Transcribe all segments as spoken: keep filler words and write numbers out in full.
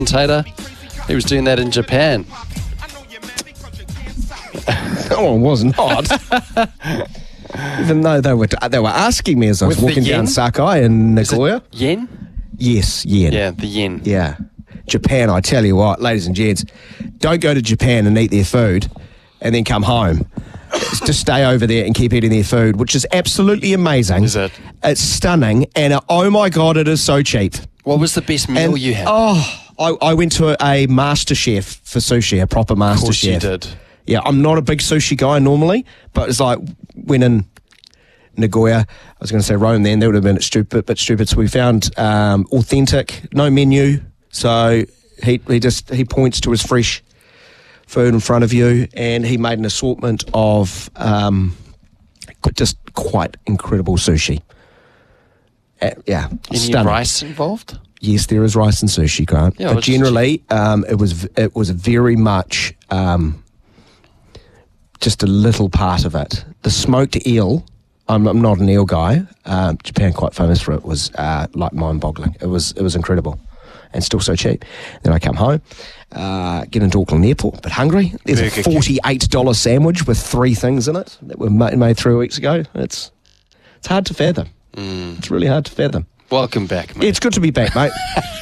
Tater. He was doing that in Japan. Oh, it was not. Even though they were they were asking me as I was With the walking down yen? Sakai in Nagoya. Yen? Yes, yen. Yeah, the yen. Yeah. Japan, I tell you what, ladies and gents, don't go to Japan and eat their food and then come home. Just stay over there and keep eating their food, which is absolutely amazing. Is it? It's stunning, and uh, oh my God, it is so cheap. What was the best meal And, you had? Oh, I, I went to a, a master chef for sushi, a proper master of course chef. you did. Yeah, I'm not a big sushi guy normally, but it's like when in Nagoya, I was going to say Rome then, that would have been stupid, but stupid. So we found um, authentic, no menu. So he he just he points to his fresh food in front of you, and he made an assortment of um, just quite incredible sushi. Uh, yeah, Any stunning. rice involved? Yes, there is rice and sushi, Grant. Yeah, but what's the generally, um, it was it was very much um, just a little part of it. The smoked eel. I'm, I'm not an eel guy. Um, Japan, quite famous for it, was uh, like mind-boggling. It was it was incredible, and still so cheap. Then I come home, uh, get into Auckland Airport, but hungry. There's Burger a King. forty-eight dollars sandwich with three things in it that were made, made three weeks ago. It's it's hard to fathom. Mm. It's really hard to fathom. Welcome back, mate. It's good to be back, mate.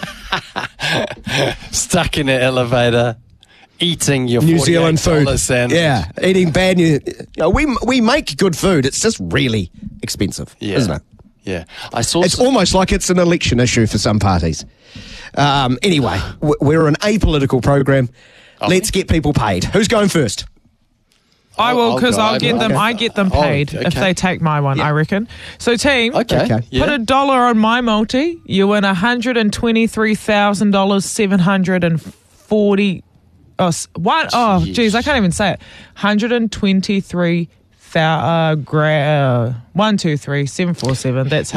Stuck in an elevator, eating your New Zealand food. sandwich. Yeah, eating bad New. You know, we we make good food. It's just really expensive, Yeah. isn't it? Yeah. I saw It's some- almost like it's an election issue for some parties. Um, anyway, w- we're an apolitical program. Let's get people paid. Who's going first? I will, I'll because go. I'll get them. Okay. I get them Oh, paid if okay. they take my one. Yeah. I reckon. So, team, Okay. Okay. Yeah. put a dollar on my multi. You win one hundred and twenty-three thousand dollars, seven hundred and forty. Oh, s- what? Oh, Jeez. geez, I can't even say it. One hundred and twenty-three thousand. Uh, gra- uh, one two three seven four seven. That's how.